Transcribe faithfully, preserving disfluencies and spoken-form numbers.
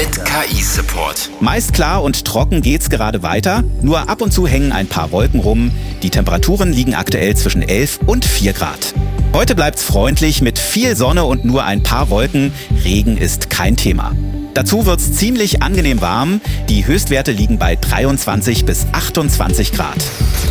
mit K I-Support. Meist klar und trocken geht's gerade weiter. Nur ab und zu hängen ein paar Wolken rum. Die Temperaturen liegen aktuell zwischen elf und vier Grad. Heute bleibt's freundlich mit viel Sonne und nur ein paar Wolken. Regen ist kein Thema. Dazu wird's ziemlich angenehm warm. Die Höchstwerte liegen bei dreiundzwanzig bis achtundzwanzig Grad.